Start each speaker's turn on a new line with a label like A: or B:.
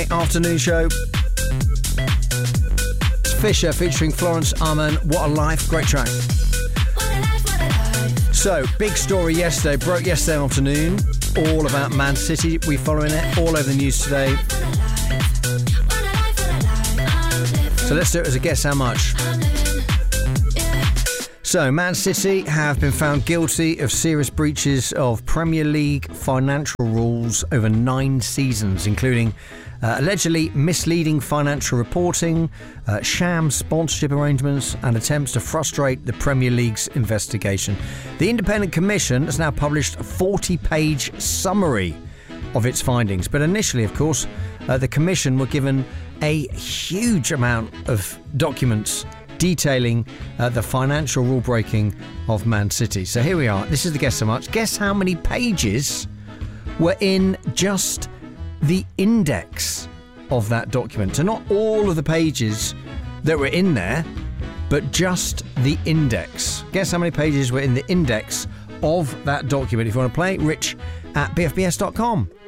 A: Afternoon show. It's Fisher featuring Florence Arman. What a Life. Great track. So, big story yesterday. Broke yesterday afternoon. All about Man City. We're following it all over the news today. So let's do it as a guess how much. So, Man City have been found guilty of serious breaches of Premier League financial rules over 9 seasons, including allegedly misleading financial reporting, sham sponsorship arrangements, and attempts to frustrate the Premier League's investigation. The Independent Commission has now published a 40-page summary of its findings. But initially, of course, the Commission were given a huge amount of documents detailing the financial rule breaking of Man City. So here we are. This is the guess how much. Guess how many pages were in just the index of that document. So not all of the pages that were in there, but just the index. Guess how many pages were in the index of that document. If you want to play, rich@bfbs.com.